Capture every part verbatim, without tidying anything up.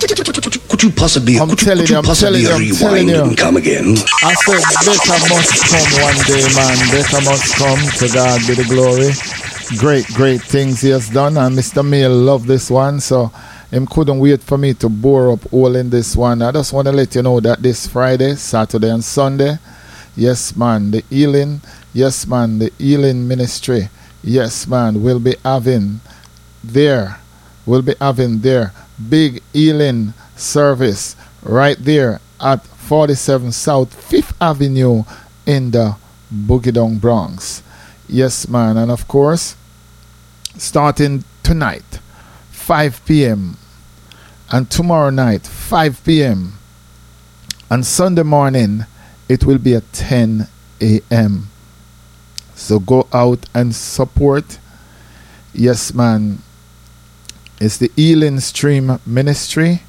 Could you possibly, I'm could you, telling could you, you I'm possibly telling you, I'm telling rewind you. and come again? I said, better must come one day, man. Better must come. To God be the glory. Great, great things he has done. And Mister Mail love this one. So him couldn't wait for me to bore up all in this one. I just want to let you know that this Friday, Saturday, and Sunday, yes, man, the healing, yes, man, the healing ministry, yes, man, we'll be having there, we'll be having their big healing service right there at forty-seven South fifth Avenue in the Boogie Down Bronx. Yes, man, and of course, starting tonight, five p.m. and tomorrow night, five p.m. and Sunday morning, it will be at ten a.m. So go out and support. Yes, man. It's the Healing Stream Ministry.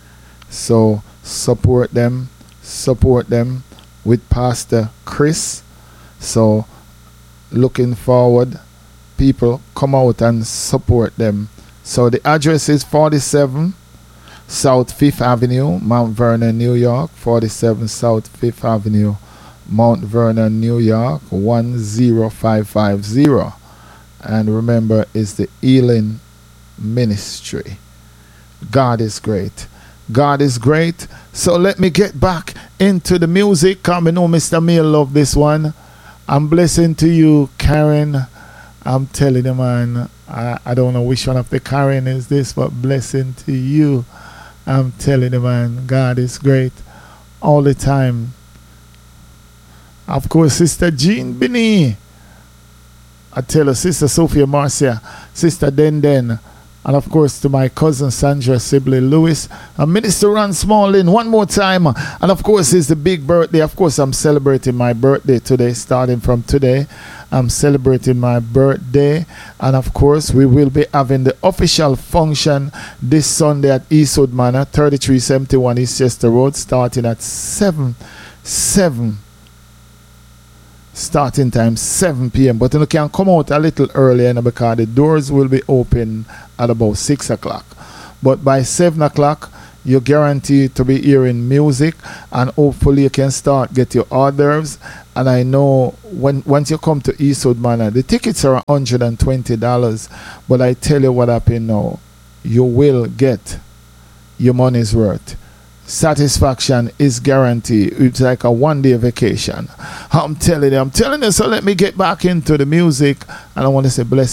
So support them. Support them with Pastor Chris. So looking forward. People come out and support them. So the address is forty-seven South fifth Avenue, Mount Vernon, New York. forty-seven South fifth Avenue, Mount Vernon, New York, one zero five five zero. And remember, it's the Healing Ministry. God is great. God is great. So let me get back into the music. Come and know Mister Mail love this one. I'm blessing to you, Karen. I'm telling you, man, I, I don't know which one of the Karen is this, but blessing to you. I'm telling you, man, God is great all the time. Of course, Sister Jean Binney. I tell her, Sister Sophia Marcia, Sister Den Den, and of course to my cousin Sandra Sibley Lewis, and Minister Ron Smallin one more time. And of course it's the big birthday. Of course I'm celebrating my birthday today. Starting from today, I'm celebrating my birthday. And of course we will be having the official function this Sunday at Eastwood Manor, thirty-three seventy-one East Chester Road, starting at seven seven starting time seven p.m. But you can come out a little earlier because the doors will be open at about six o'clock. But by seven o'clock, you're guaranteed to be hearing music, and hopefully you can start get your hors d'oeuvres. And I know when once you come to Eastwood Manor, the tickets are one hundred twenty dollars. But I tell you what happened now, you will get your money's worth. Satisfaction is guaranteed. It's like a one-day vacation. I'm telling you, I'm telling you. So let me get back into the music, and I want to say bless